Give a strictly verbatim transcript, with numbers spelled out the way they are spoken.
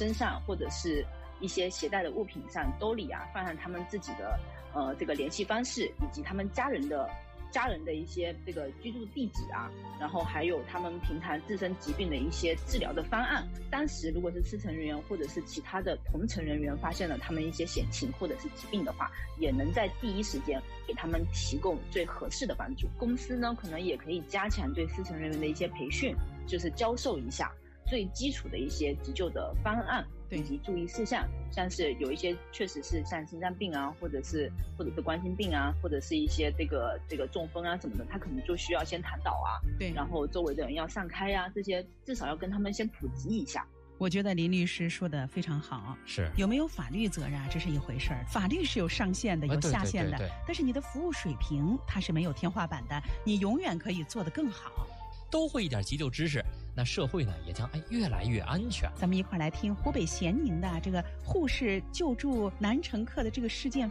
身上或者是一些携带的物品上兜里啊放上他们自己的呃这个联系方式，以及他们家人的家人的一些这个居住地址啊，然后还有他们平常自身疾病的一些治疗的方案。当时如果是司乘人员或者是其他的同乘人员发现了他们一些险情或者是疾病的话，也能在第一时间给他们提供最合适的帮助。公司呢可能也可以加强对司乘人员的一些培训，就是教授一下最基础的一些急救的方案以及注意事项，像是有一些确实是像心脏病啊，或者是或者是冠心病啊，或者是一些这个这个中风啊什么的，他可能就需要先躺倒啊，对，然后周围的人要散开啊，这些至少要跟他们先普及一下。 我觉得林律师说的非常好，是有没有法律责任这是一回事儿，法律是有上限的，有下限的，对对对对，但是你的服务水平它是没有天花板的，你永远可以做得更好。 都会一点急救知识，那社会呢也将哎越来越安全。 咱们一块来听湖北咸宁的这个护士救助男乘客的这个事件